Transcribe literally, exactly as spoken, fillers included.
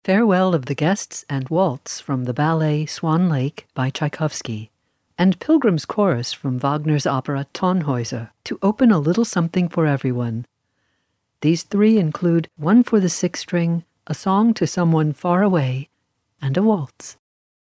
Farewell of the Guests and Waltz from the ballet Swan Lake by Tchaikovsky, and Pilgrim's Chorus from Wagner's opera Tannhäuser to open a little something for everyone. These three include one for the six string, a song to someone far away, and a waltz.